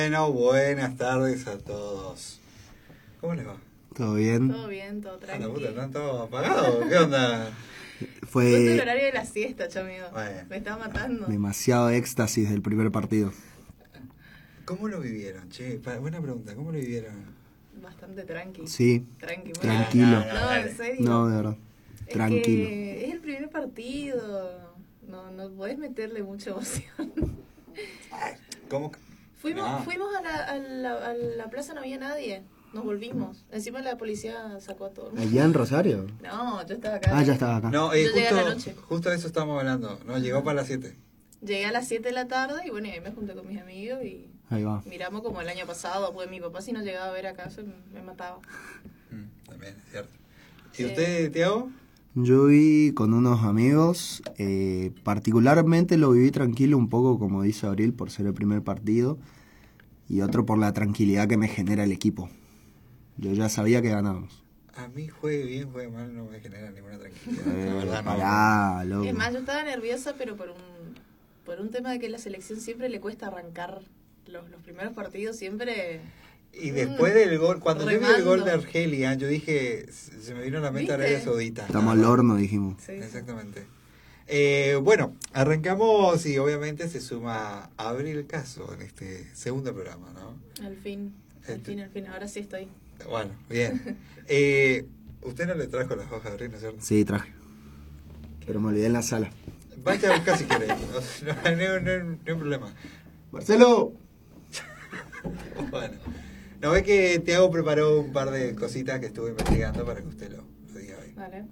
Bueno, buenas tardes a todos. ¿Cómo les va? ¿Todo bien? Todo bien, todo A la tranquilo. puta, ¿están todos apagados? ¿Qué onda? Fue el horario de la siesta, chamigo. Bueno. Me estaba matando. Demasiado éxtasis del primer partido. ¿Cómo lo vivieron? Che, buena pregunta, ¿cómo lo vivieron? Bastante tranqui. Sí, Tranqui, muy tranquilo. No, en serio. No, de verdad. Es Tranquilo. que es el primer partido. No podés meterle mucha emoción. ¿Cómo? Fuimos Ah. a la plaza, no había nadie. Nos volvimos. Encima la policía sacó a todos. ¿Allá en Rosario? No, yo estaba acá. Ah, ya estaba acá. No, Yo llegué a la noche. justo de eso estamos hablando. No, llegó para las 7. Llegué a las 7 de la tarde y bueno, y ahí me junté con mis amigos y Ahí va. miramos como el año pasado. Pues mi papá, si no llegaba a ver acá, me mataba. También, es cierto. ¿Y Sí. usted, Tiago? Yo vi con unos amigos, particularmente lo viví tranquilo un poco, como dice Abril, por ser el primer partido, y otro por la tranquilidad que me genera el equipo. Yo ya sabía que ganábamos. A mí juegue bien, juegue mal, no me genera ninguna tranquilidad. La verdad, no. Pará, loco. Es más, yo estaba nerviosa, pero por un tema de que la selección siempre le cuesta arrancar los primeros partidos, siempre... Y después del gol, cuando yo vi el remando. gol de Argelia, yo dije, se me vino a la mente ¿Viste? Arabia Saudita. Estamos al horno, dijimos. Sí. Exactamente. Bueno, arrancamos y obviamente se suma Abril Caso en este segundo programa, ¿no? Al fin, al fin, ahora sí estoy. Bueno, bien. Usted no le trajo las hojas de Abril, ¿no es cierto? Sí, traje. Pero me olvidé en la sala. Vaya a buscar si quiere. No hay problema. ¡Marcelo! Bueno, no ve que Tiago preparó un par de cositas que estuve investigando para que usted lo diga hoy. Vale.